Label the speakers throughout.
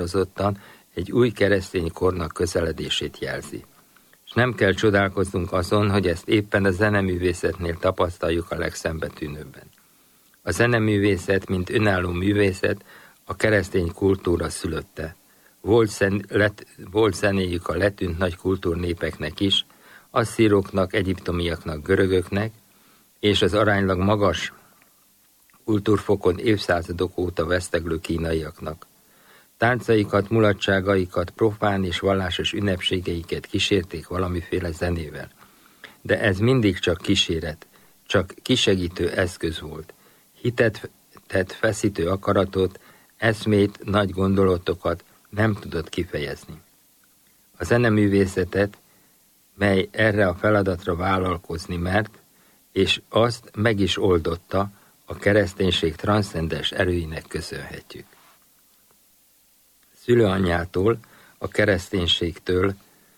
Speaker 1: határozottan egy új keresztény kornak közeledését jelzi. És nem kell csodálkoznunk azon, hogy ezt éppen a zeneművészetnél tapasztaljuk a legszembetűnőbben. A zeneművészet, mint önálló művészet, a keresztény kultúra szülötte. Volt zenéjük a letűnt nagy kultúrnépeknek is, asszíroknak, egyiptomiaknak, görögöknek, és az aránylag magas kultúrfokon évszázadok óta veszteglő kínaiaknak. Táncaikat, mulatságaikat, profán és vallásos ünnepségeiket kísérték valamiféle zenével. De ez mindig csak kíséret, csak kisegítő eszköz volt. Hitet tett feszítő akaratot, eszmét, nagy gondolatokat nem tudott kifejezni. A zeneművészetet, mely erre a feladatra vállalkozni mert, és azt meg is oldotta, a kereszténység transzcendens erőinek köszönhetjük. Szülőanyjától, a kereszténységtől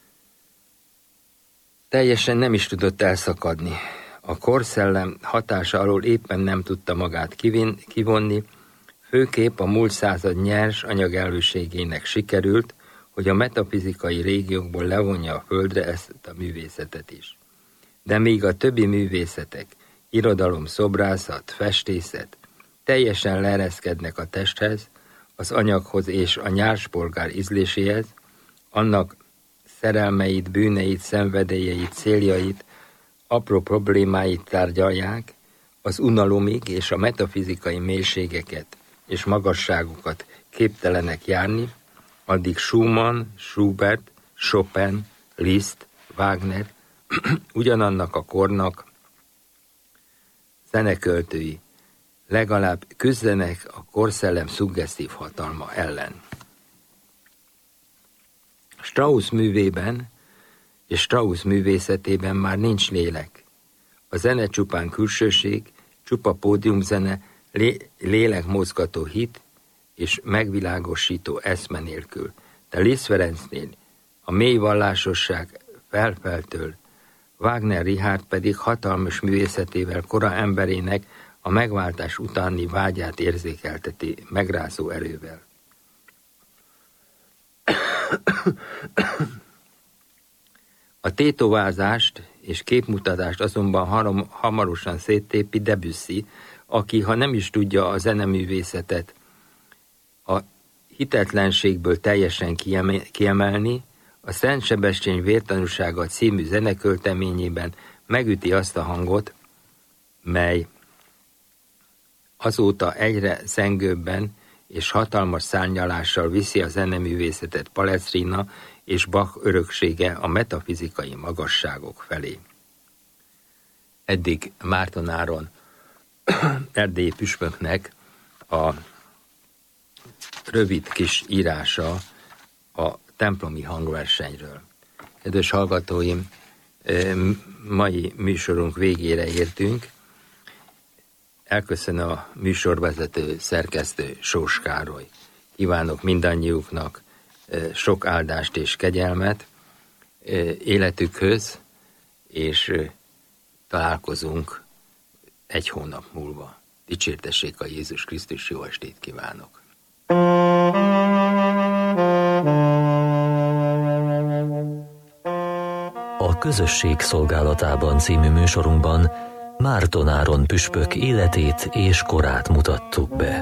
Speaker 1: teljesen nem is tudott elszakadni. A korszellem hatása alól éppen nem tudta magát kivonni, főképp a múlt század nyers anyagelőségének sikerült, hogy a metafizikai régiókból levonja a földre ezt a művészetet is. De míg a többi művészetek, irodalom, szobrászat, festészet teljesen leereszkednek a testhez, az anyaghoz és a nyárspolgár ízléséhez, annak szerelmeit, bűneit, szenvedélyeit, céljait, apró problémáit tárgyalják, az unalomig és a metafizikai mélységeket és magasságokat képtelenek járni, addig Schumann, Schubert, Chopin, Liszt, Wagner ugyanannak a kornak zeneköltői, legalább küzdenek a korszellem szuggesztív hatalma ellen. Strauss művében és Strauss művészetében már nincs lélek. A zene csupán külsőség, csupa pódiumzene, lélekmozgató hit és megvilágosító eszme nélkül. De Liszt Ferencnél a mély vallásosság felfeltől, Wagner Richard pedig hatalmas művészetével kora emberének a megváltás utáni vágyát érzékelteti megrázó erővel. A tétovázást és képmutatást azonban hamarosan széttépi Debussy, aki, ha nem is tudja a zeneművészetet a hitetlenségből teljesen kiemelni, a Szent Sebestyén vértanúsága című zenekölteményében megüti azt a hangot, mely azóta egyre zengőbben és hatalmas szárnyalással viszi a zeneművészetet Palestrina és Bach öröksége a metafizikai magasságok felé. Eddig Márton Áron erdélyi püspöknek a rövid kis írása a templomi hangversenyről. Kedves hallgatóim, mai műsorunk végére értünk. Elköszön a műsorvezető, szerkesztő Sós Károly. Kívánok mindannyiuknak sok áldást és kegyelmet életükhöz, és találkozunk egy hónap múlva. Dicsértessék a Jézus Krisztus, jó estét kívánok!
Speaker 2: A Közösség szolgálatában című műsorunkban Márton Áron püspök életét és korát mutattuk be.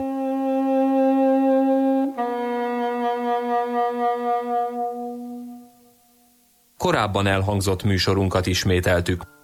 Speaker 3: Korábban elhangzott műsorunkat ismételtük.